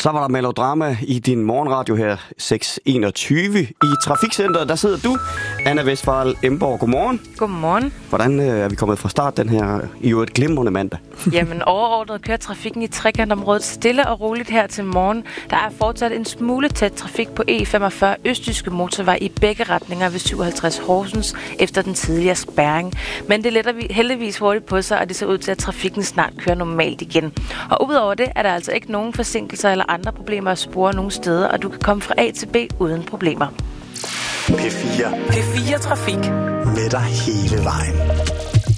Så var der melodrama i din morgenradio her, 6:21. I Trafikcenteret, der sidder du, Anna Vestfald Emborg. Godmorgen. Godmorgen. Hvordan er vi kommet fra start den her i jo et glimrende mandag? Jamen, overordnet kører trafikken i trekantområdet stille og roligt her til morgen. Der er fortsat en smule tæt trafik på E45 Østjyske Motorvej i begge retninger ved 57 Horsens efter den tidligere spærring. Men det letter vi heldigvis hurtigt på sig, og det ser ud til, at trafikken snart kører normalt igen. Og udover det er der altså ikke nogen forsinkelser eller andre problemer at spore nogen steder, og du kan komme fra A til B uden problemer. P4 Trafik. Med dig hele vejen.